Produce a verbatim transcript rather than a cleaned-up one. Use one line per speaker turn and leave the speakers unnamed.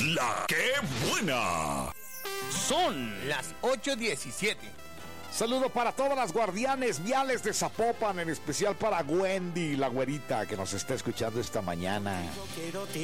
La ¡Qué buena!
Son las ocho diecisiete.
Saludo para todas las guardianes viales de Zapopan, en especial para Wendy, la güerita, que nos está escuchando esta mañana.
Quiero